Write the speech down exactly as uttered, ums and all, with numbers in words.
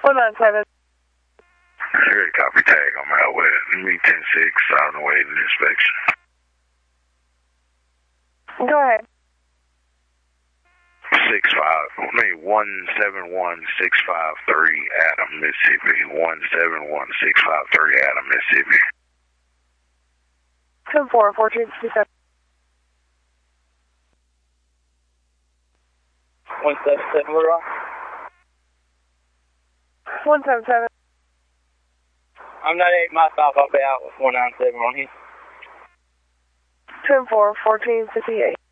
one nine seven. Security copy tag on my way. Me ten six on the way to the inspection. Go ahead. Six five, I mean one seven one six five three Adam, Mississippi. One seven one six five three Adam, Mississippi. Ten four fourteen sixty seven. One seven seven, what wrong? One seven seven. I'm not eight myself. I'll be out with one nine seven on here. Ten four fourteen fifty eight.